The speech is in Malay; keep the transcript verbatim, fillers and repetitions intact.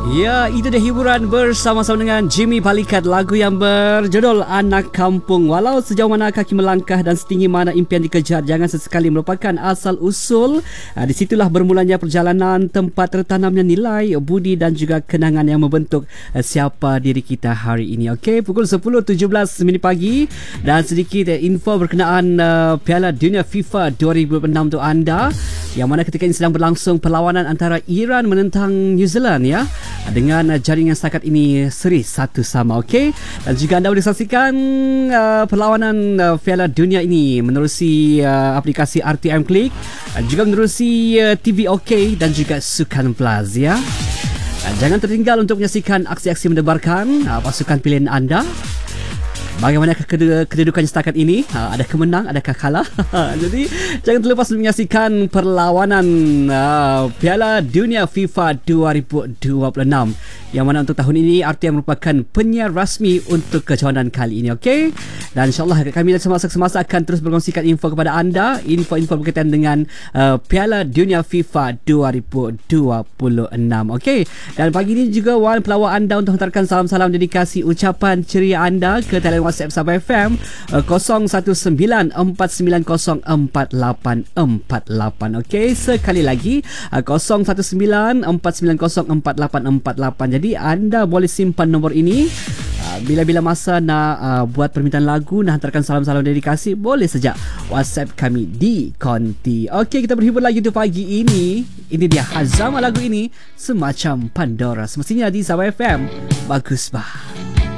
Ya, itu dia hiburan bersama-sama dengan Jimmy Balikat, lagu yang berjudul Anak Kampung. Walau sejauh mana kaki melangkah dan setinggi mana impian dikejar, jangan sesekali melupakan asal-usul. Di situlah bermulanya perjalanan, tempat tertanamnya nilai, budi dan juga kenangan yang membentuk siapa diri kita hari ini. Okey, pukul sepuluh tujuh belas minit pagi dan sedikit info berkenaan uh, Piala Dunia FIFA dua ribu enam untuk anda, yang mana ketika ini sedang berlangsung perlawanan antara Iran menentang New Zealand, ya, dengan jaringan setakat ini seri satu sama. Okey, dan juga anda boleh saksikan uh, perlawanan uh, Piala Dunia ini menerusi uh, aplikasi R T M Click, uh, juga menerusi uh, T V OK dan juga Sukan Plus, ya. Uh, jangan tertinggal untuk menyaksikan aksi-aksi mendebarkan uh, pasukan pilihan anda. Bagaimana kedudukannya setakat ini? Ha, adakah menang? Adakah kalah? Jadi jangan terlepas menyaksikan perlawanan uh, Piala Dunia FIFA dua ribu dua puluh enam, yang mana untuk tahun ini R T M merupakan penyiar rasmi untuk kejohanan kali ini. Okey, dan insyaAllah kami semasa-semasa akan terus berkongsikan info kepada anda, info-info berkaitan dengan uh, Piala Dunia FIFA dua ribu dua puluh enam. Okey, dan pagi ini juga Wan pelawak anda untuk hantarkan salam-salam dedikasi ucapan ceria anda ke talian WhatsApp Sabah F M uh, kosong satu sembilan empat sembilan kosong empat lapan empat lapan. Okey, sekali lagi uh, kosong satu sembilan empat sembilan kosong empat lapan empat lapan. Jadi anda boleh simpan nombor ini uh, bila-bila masa nak uh, buat permintaan lagu, nak hantarkan salam-salam dedikasi, boleh saja WhatsApp kami di konti. Okey, kita berhibur lagi untuk pagi ini. Ini dia Hazama, lagu ini semacam Pandora, semestinya di Sabah F M. Bagus bah.